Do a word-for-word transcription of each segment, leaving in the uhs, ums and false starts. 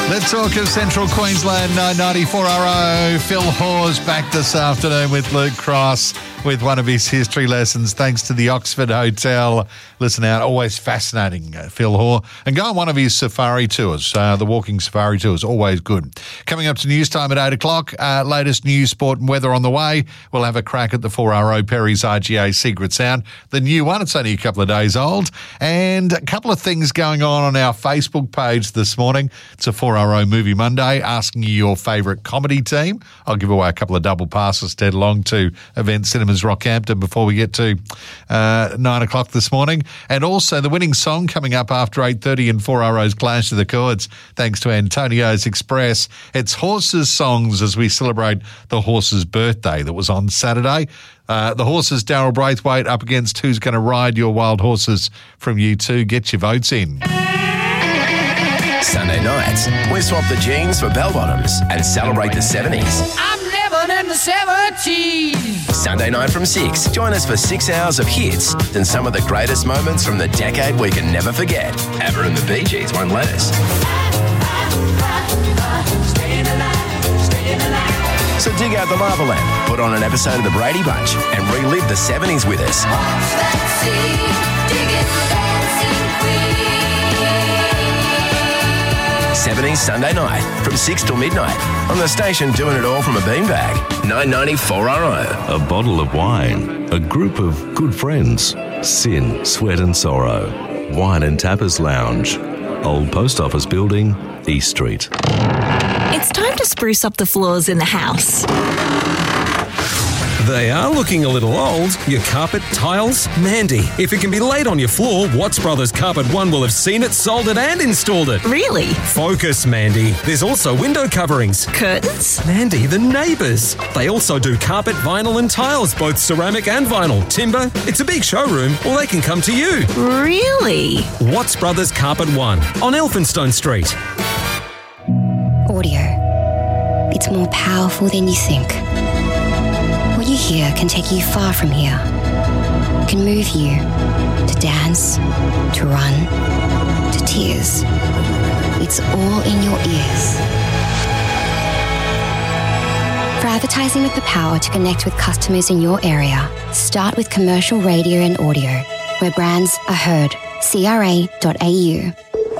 Let's talk of Central Queensland nine ninety-four R O. Phil Hawes back this afternoon with Luke Cross with one of his history lessons thanks to the Oxford Hotel. Listen out, always fascinating, uh, Phil Haw. And go on one of his safari tours. Uh, the walking safari tour is always good. Coming up to news time at eight o'clock, uh, latest news, sport and weather on the way. We'll have a crack at the four R O Perry's R G A Secret Sound, the new one. It's only a couple of days old. And a couple of things going on on our Facebook page this morning. It's a four R O Movie Monday, asking you your favourite comedy team. I'll give away a couple of double passes to head along to Event Cinemas Rockhampton before we get to uh, nine o'clock this morning. And also the winning song coming up after eight thirty in four R O's Clash of the Chords, thanks to Antonio's Express. It's Horses Songs as we celebrate the horse's birthday that was on Saturday. Uh, the horses, Daryl Braithwaite up against Who's Going to Ride Your Wild Horses from U two. Get your votes in. Sunday nights, we swap the jeans for bell-bottoms and celebrate the seventies. I'm living in the seventies. Sunday night from six, join us for six hours of hits and some of the greatest moments from the decade we can never forget. ABBA and the Bee Gees won't let us. So dig out the lava lamp, put on an episode of The Brady Bunch and relive the seventies with us. seventies Sunday night from six till midnight on the station doing it all from a beanbag. nine ninety-four R O. A bottle of wine, a group of good friends, sin, sweat and sorrow, wine and tappers lounge, Old Post Office Building, East Street. It's time to spruce up the floors in the house. They are looking a little old. Your carpet, tiles, Mandy. If it can be laid on your floor, Watts Brothers Carpet One will have seen it, sold it and installed it. Really? Focus, Mandy. There's also window coverings. Curtains? Mandy, the neighbours. They also do carpet, vinyl and tiles, both ceramic and vinyl. Timber. It's a big showroom, or they can come to you. Really? Watts Brothers Carpet One on Elphinstone Street. Audio. It's more powerful than you think. What you hear can take you far from here. It can move you to dance, to run, to tears. It's all in your ears. For advertising with the power to connect with customers in your area, start with commercial radio and audio, where brands are heard. C R A dot A U.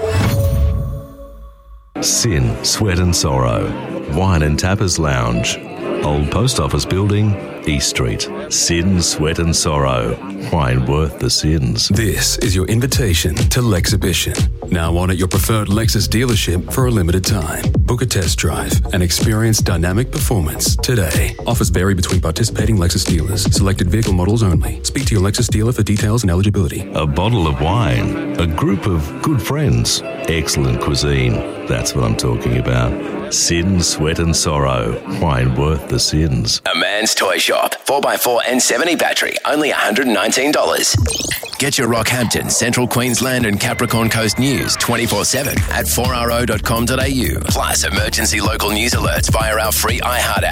Sin, sweat and sorrow, wine and tappers lounge, Old Post Office Building, East Street. Sin, sweat and sorrow. Wine worth the sins. This is your invitation to Lexhibition. Now on at your preferred Lexus dealership for a limited time. Book a test drive and experience dynamic performance today. Offers vary between participating Lexus dealers. Selected vehicle models only. Speak to your Lexus dealer for details and eligibility. A bottle of wine, a group of good friends, excellent cuisine. That's what I'm talking about. Sin, sweat and sorrow. Wine worth the sins. A Man's Toy Shop. four by four and seventy battery. Only one hundred nineteen dollars. Get your Rockhampton, Central Queensland and Capricorn Coast news twenty-four seven at four R O dot com dot A U. Plus emergency local news alerts via our free iHeart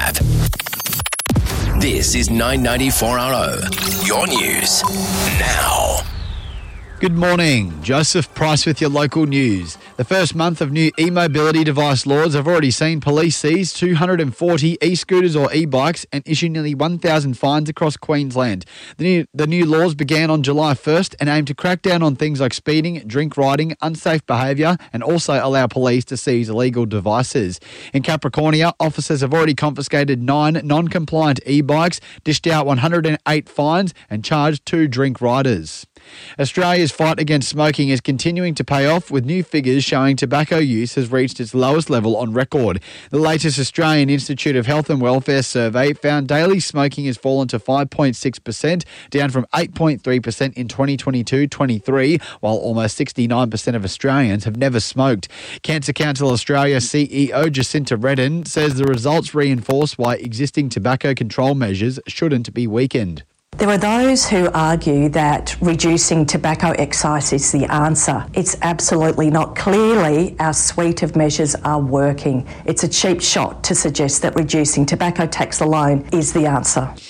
app. This is nine ninety-four R O. Your news now. Good morning. Joseph Price with your local news. The first month of new e-mobility device laws have already seen police seize two hundred forty e-scooters or e-bikes and issue nearly one thousand fines across Queensland. The new, the new laws began on July first and aim to crack down on things like speeding, drink riding, unsafe behaviour and also allow police to seize illegal devices. In Capricornia, officers have already confiscated nine non-compliant e-bikes, dished out one hundred eight fines and charged two drink riders. Australia's fight against smoking is continuing to pay off, with new figures showing tobacco use has reached its lowest level on record. The latest Australian Institute of Health and Welfare survey found daily smoking has fallen to five point six percent, down from eight point three percent in twenty twenty-two twenty-three, while almost sixty-nine percent of Australians have never smoked. Cancer Council Australia C E O Jacinta Redden says the results reinforce why existing tobacco control measures shouldn't be weakened. There are those who argue that reducing tobacco excise is the answer. It's absolutely not. Clearly, our suite of measures are working. It's a cheap shot to suggest that reducing tobacco tax alone is the answer.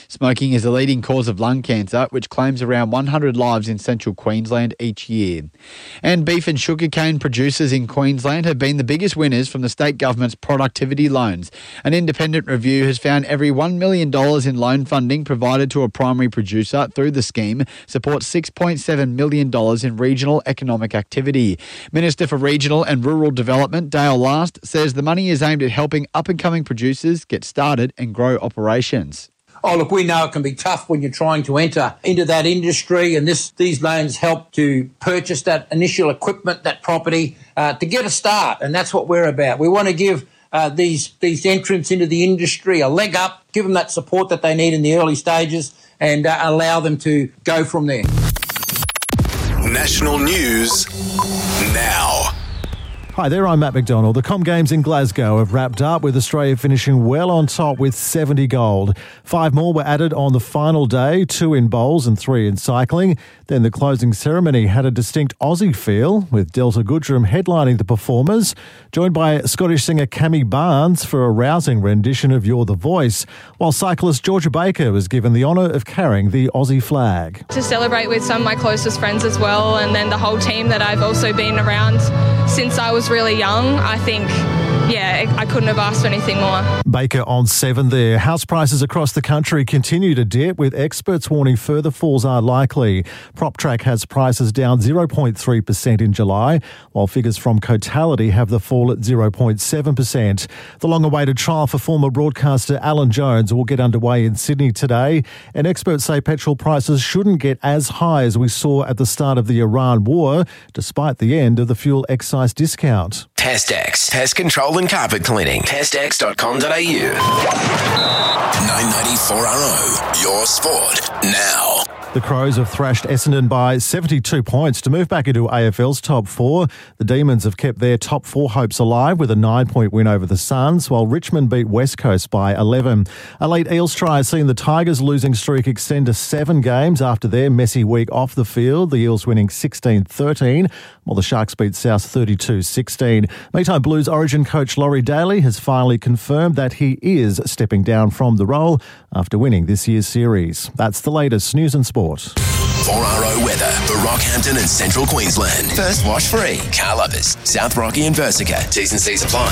Smoking is a leading cause of lung cancer, which claims around one hundred lives in central Queensland each year. And beef and sugarcane producers in Queensland have been the biggest winners from the state government's productivity loans. An independent review has found every one million dollars in loan funding provided to a primary producer through the scheme supports six point seven million dollars in regional economic activity. Minister for Regional and Rural Development, Dale Last, says the money is aimed at helping up-and-coming producers get started and grow operations. Oh, look, we know it can be tough when you're trying to enter into that industry, and this these loans help to purchase that initial equipment, that property, uh, to get a start, and that's what we're about. We want to give uh, these these entrants into the industry a leg up, give them that support that they need in the early stages, and uh, allow them to go from there. National news now. Hi there, I'm Matt McDonald. The Com Games in Glasgow have wrapped up with Australia finishing well on top with seventy gold. Five more were added on the final day, two in bowls and three in cycling. Then the closing ceremony had a distinct Aussie feel, with Delta Goodrum headlining the performers, joined by Scottish singer Cammy Barnes for a rousing rendition of You're the Voice, while cyclist Georgia Baker was given the honour of carrying the Aussie flag. To celebrate with some of my closest friends as well, and then the whole team that I've also been around since I was really young, I think, yeah, I couldn't have asked for anything more. Baker on seven there. House prices across the country continue to dip, with experts warning further falls are likely. PropTrack has prices down zero point three percent in July, while figures from Cotality have the fall at zero point seven percent. The long-awaited trial for former broadcaster Alan Jones will get underway in Sydney today, and experts say petrol prices shouldn't get as high as we saw at the start of the Iran war, despite the end of the fuel excise discount. Testex. Pest control and carpet cleaning. testex dot com dot a u. nine ninety-four R O. Your sport now. The Crows have thrashed Essendon by seventy-two points to move back into A F L's top four. The Demons have kept their top four hopes alive with a nine-point win over the Suns, while Richmond beat West Coast by eleven. A late Eels try has seen the Tigers' losing streak extend to seven games after their messy week off the field, the Eels winning sixteen thirteen, while the Sharks beat South thirty-two sixteen. Meantime, Blues Origin coach Laurie Daly has finally confirmed that he is stepping down from the role after winning this year's series. That's the latest news and sport. four R O weather for Rockhampton and Central Queensland. First wash free. Car Lovers, South Rocky and Versica. T's and C's apply.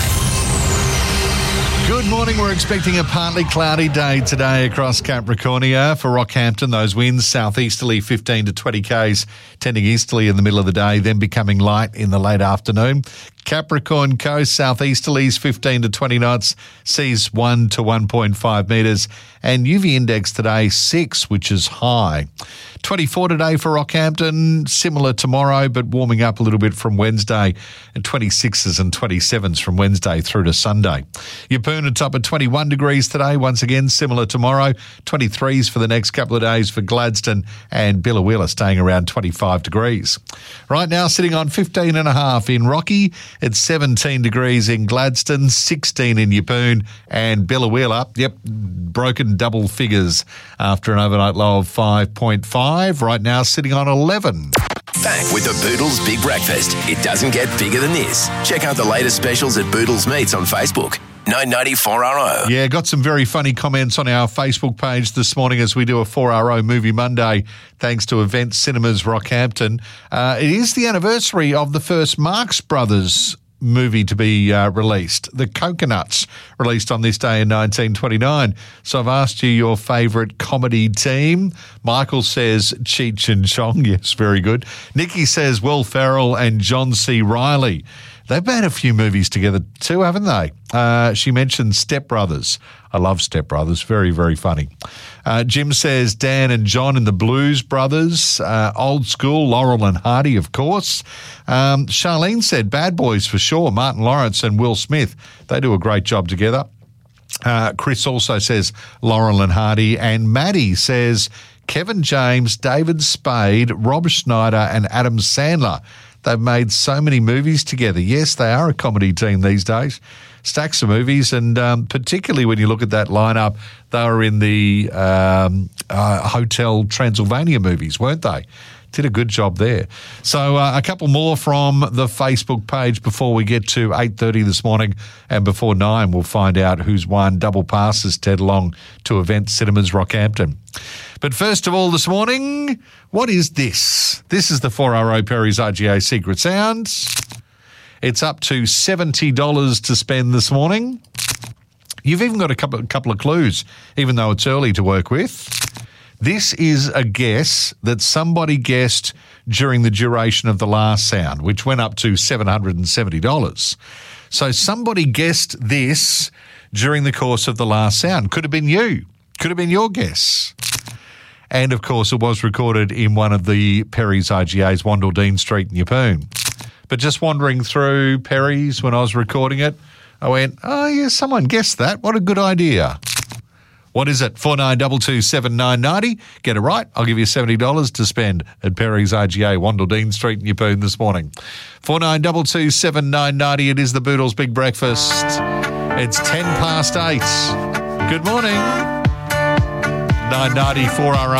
Good morning. We're expecting a partly cloudy day today across Capricornia. For Rockhampton, those winds southeasterly fifteen to twenty k's, tending easterly in the middle of the day, then becoming light in the late afternoon. Capricorn Coast, southeasterlies fifteen to twenty knots, seas one to one point five metres, and U V index today six, which is high. twenty-four today for Rockhampton, similar tomorrow, but warming up a little bit from Wednesday, and twenty-sixes and twenty-sevens from Wednesday through to Sunday. Yeppoon atop at twenty-one degrees today, once again similar tomorrow, twenty-threes for the next couple of days for Gladstone, and Billawheeler staying around twenty-five degrees. Right now sitting on fifteen and a half in Rocky, it's seventeen degrees in Gladstone, sixteen in Yeppoon, and Billawheeler, yep, broken double figures after an overnight low of five point five. Right now sitting on eleven. Back with the Boodles Big Breakfast. It doesn't get bigger than this. Check out the latest specials at Boodles Meats on Facebook. nine ninety-four R O. Yeah, got some very funny comments on our Facebook page this morning as we do a four R O Movie Monday, thanks to Event Cinemas Rockhampton. Uh, it is the anniversary of the first Marx Brothers movie to be uh, released, The Coconuts, released on this day in nineteen twenty-nine. So I've asked you your favourite comedy team. Michael says Cheech and Chong. Yes, very good. Nikki says Will Ferrell and John C. Reilly. They've made a few movies together too, haven't they? Uh, she mentioned Step Brothers. I love Step Brothers. Very, very funny. Uh, Jim says Dan and John and the Blues Brothers. Uh, old school, Laurel and Hardy, of course. Um, Charlene said Bad Boys for sure. Martin Lawrence and Will Smith. They do a great job together. Uh, Chris also says Laurel and Hardy. And Maddie says Kevin James, David Spade, Rob Schneider and Adam Sandler. They've made so many movies together. Yes, they are a comedy team these days. Stacks of movies, and um, particularly when you look at that lineup, they were in the um, uh, Hotel Transylvania movies, weren't they? Did a good job there. So uh, a couple more from the Facebook page before we get to eight thirty this morning, and before nine we'll find out who's won double passes to head along to Event Cinemas Rockhampton. But first of all this morning, what is this? This is the four R O Perry's R G A Secret Sounds. It's up to seventy dollars to spend this morning. You've even got a couple, a couple of clues, even though it's early to work with. This is a guess that somebody guessed during the duration of the last sound, which went up to seven hundred seventy dollars. So somebody guessed this during the course of the last sound. Could have been you. Could have been your guess. And, of course, it was recorded in one of the Perry's R G A's, Wandle Dean Street in Yeppoon. But just wandering through Perry's when I was recording it, I went, oh, yeah, someone guessed that. What a good idea. What is it? four nine two two seven nine nine zero. Get it right. I'll give you seventy dollars to spend at Perry's R G A, Wandle Dean Street in Yeppoon this morning. four nine two two seven nine nine zero. It is the Boodles Big Breakfast. It's ten past eight. Good morning. nine ninety four R O.